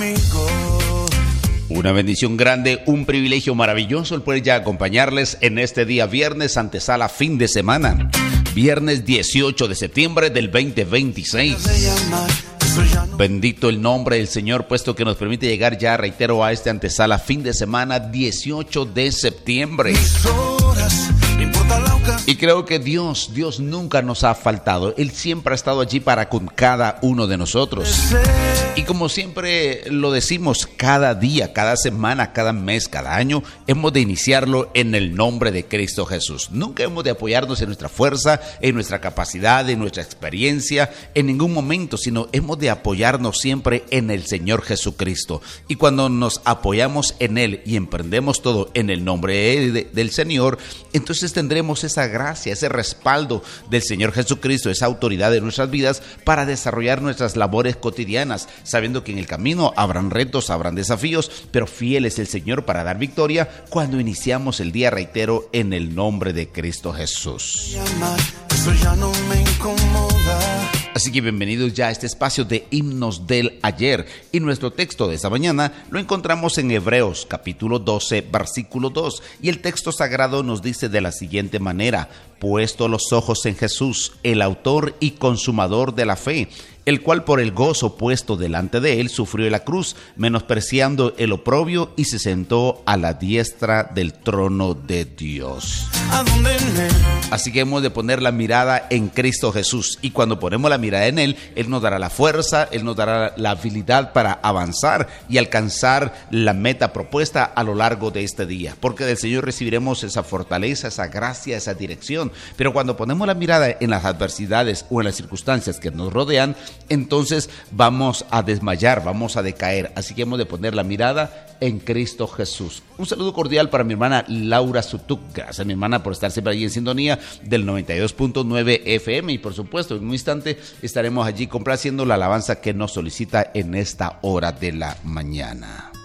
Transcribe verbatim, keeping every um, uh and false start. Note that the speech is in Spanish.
Una bendición grande, un privilegio maravilloso el poder ya acompañarles en este día viernes, antesala fin de semana. Viernes dieciocho de septiembre del veinte veintiséis. Bendito el nombre del Señor, puesto que nos permite llegar ya, reitero, a este antesala fin de semana dieciocho de septiembre. Y creo que Dios, Dios nunca nos ha faltado. Él siempre ha estado allí para con cada uno de nosotros. Y como siempre lo decimos, cada día, cada semana, cada mes, cada año, hemos de iniciarlo en el nombre de Cristo Jesús. Nunca hemos de apoyarnos en nuestra fuerza, en nuestra capacidad, en nuestra experiencia, en ningún momento, sino hemos de apoyarnos siempre en el Señor Jesucristo. Y cuando nos apoyamos en Él y emprendemos todo en el nombre de, del Señor, entonces tendremos esa gracia, ese respaldo del Señor Jesucristo, esa autoridad de nuestras vidas para desarrollar nuestras labores cotidianas, sabiendo que en el camino habrán retos, habrán desafíos, pero fiel es el Señor para dar victoria cuando iniciamos el día, reitero, en el nombre de Cristo Jesús. Eso ya no me incomoda. Así que bienvenidos ya a este espacio de himnos del ayer, y nuestro texto de esta mañana lo encontramos en Hebreos capítulo doce versículo dos, y el texto sagrado nos dice de la siguiente manera: puesto los ojos en Jesús, el autor y consumador de la fe, el cual por el gozo puesto delante de él sufrió la cruz, menospreciando el oprobio, y se sentó a la diestra del trono de Dios. Así que hemos de poner la mirada en Cristo Jesús, y cuando ponemos la mirada en Él, Él nos dará la fuerza, Él nos dará la habilidad para avanzar y alcanzar la meta propuesta a lo largo de este día, porque del Señor recibiremos esa fortaleza, esa gracia, esa dirección. Pero cuando ponemos la mirada en las adversidades o en las circunstancias que nos rodean, entonces vamos a desmayar, vamos a decaer. Así que hemos de poner la mirada en Cristo Jesús. Un saludo cordial para mi hermana Laura Sutuk. Gracias, mi hermana, por estar siempre allí en sintonía del noventa y dos punto nueve F M. Y por supuesto, en un instante estaremos allí complaciendo la alabanza que nos solicita en esta hora de la mañana.